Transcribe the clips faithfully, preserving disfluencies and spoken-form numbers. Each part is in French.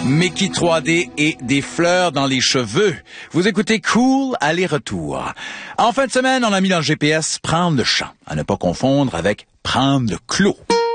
Mickey trois D et des fleurs dans les cheveux. Vous écoutez Cool, aller-retour. En fin de semaine, on a mis dans le G P S prendre le champ, à ne pas confondre avec prendre le clos.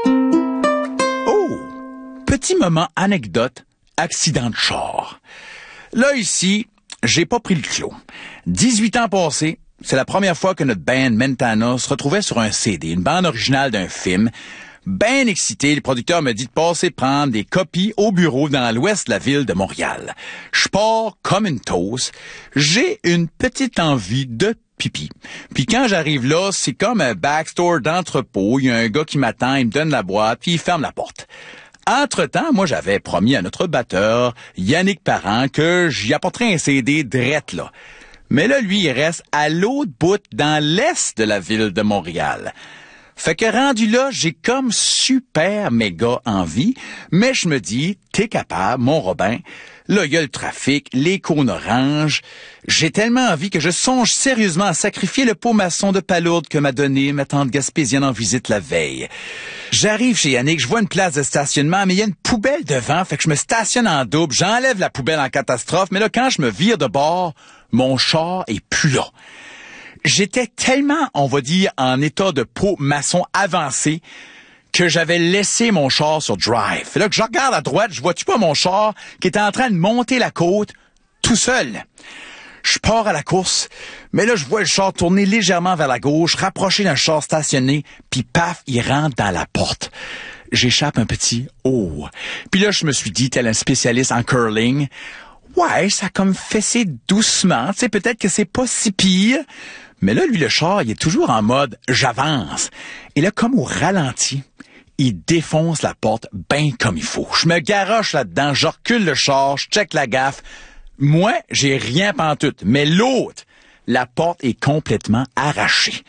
Oh, petit moment anecdote, accident de char. Là, ici, j'ai pas pris le clos. dix-huit ans passés, c'est la première fois que notre band Mentana se retrouvait sur un C D, une bande originale d'un film. Ben excité, le producteur me dit de passer prendre des copies au bureau dans l'ouest de la ville de Montréal. Je pars comme une toast. J'ai une petite envie de pipi. Puis quand j'arrive là, c'est comme un backstore d'entrepôt. Il y a un gars qui m'attend, il me donne la boîte, puis il ferme la porte. Entre-temps, moi, j'avais promis à notre batteur, Yannick Parent, que j'y apporterais un C D drette là. Mais là, lui, il reste à l'autre bout, dans l'est de la ville de Montréal. Fait que rendu là, j'ai comme super méga envie, mais je me dis, t'es capable, mon Robin. Là, il y a le trafic, les cônes oranges. J'ai tellement envie que je songe sérieusement à sacrifier le pot maçon de palourde que m'a donné ma tante gaspésienne en visite la veille. J'arrive chez Yannick, je vois une place de stationnement, mais il y a une poubelle devant, fait que je me stationne en double, j'enlève la poubelle en catastrophe, mais là, quand je me vire de bord, mon char est plus là. J'étais tellement, on va dire, en état de pot maçon avancé que j'avais laissé mon char sur drive. Fait là que je regarde à droite, je vois-tu pas mon char qui était en train de monter la côte tout seul. Je pars à la course, mais là je vois le char tourner légèrement vers la gauche, rapprocher d'un char stationné, puis paf, il rentre dans la porte. J'échappe un petit « oh ». Puis là je me suis dit, tel un spécialiste en curling, ouais, ça a comme fessé doucement, tu sais, peut-être que c'est pas si pire. Mais là, lui, le char, il est toujours en mode « j'avance ». Et là, comme au ralenti, il défonce la porte bien comme il faut. Je me garoche là-dedans, je recule le char, je check la gaffe. Moi, j'ai rien pantoute. Mais l'autre, la porte est complètement arrachée.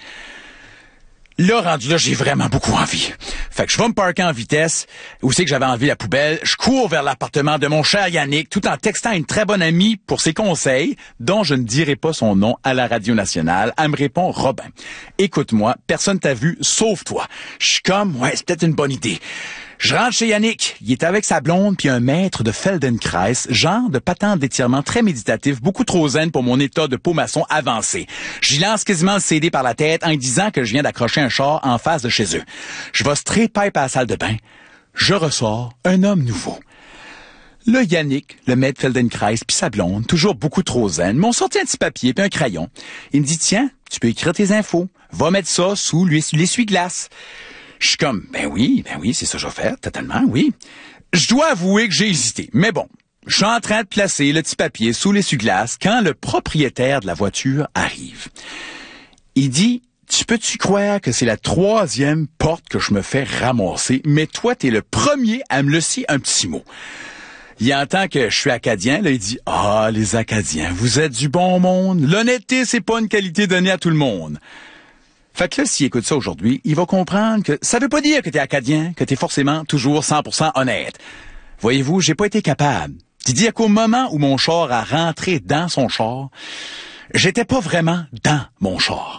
Là, rendu là, j'ai vraiment beaucoup envie. Fait que je vais me parker en vitesse. Où c'est que j'avais envie la poubelle? Je cours vers l'appartement de mon cher Yannick, tout en textant une très bonne amie pour ses conseils, dont je ne dirai pas son nom à la radio nationale. Elle me répond, Robin, écoute-moi, personne t'a vu, sauf toi. Je suis comme, ouais, c'est peut-être une bonne idée. Je rentre chez Yannick. Il est avec sa blonde puis un maître de Feldenkrais, genre de patente d'étirement très méditatif, beaucoup trop zen pour mon état de pot maçon avancé. J'y lance quasiment le C D par la tête en lui disant que je viens d'accrocher un char en face de chez eux. Je vais straight pipe à la salle de bain. Je ressors un homme nouveau. Là, Yannick, le maître Feldenkrais puis sa blonde, toujours beaucoup trop zen, m'ont sorti un petit papier puis un crayon. Il me dit, tiens, tu peux écrire tes infos. Va mettre ça sous l'essuie-glace. Je suis comme, ben oui, ben oui, c'est ça que je vais faire, totalement, oui. Je dois avouer que j'ai hésité, mais bon, je suis en train de placer le petit papier sous l'essuie-glace quand le propriétaire de la voiture arrive. Il dit, tu peux-tu croire que c'est la troisième porte que je me fais ramasser, mais toi, t'es le premier à me laisser un petit mot. Il entend que je suis acadien, là, il dit, ah, les Acadiens, vous êtes du bon monde. L'honnêteté, c'est pas une qualité donnée à tout le monde. Fait que là, s'il écoute ça aujourd'hui, il va comprendre que ça veut pas dire que t'es acadien, que t'es forcément toujours cent pour cent honnête. Voyez-vous, j'ai pas été capable de dire qu'au moment où mon char a rentré dans son char, j'étais pas vraiment dans mon char.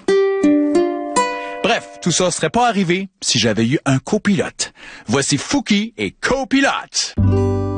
Bref, tout ça serait pas arrivé si j'avais eu un copilote. Voici Fouki et Copilote.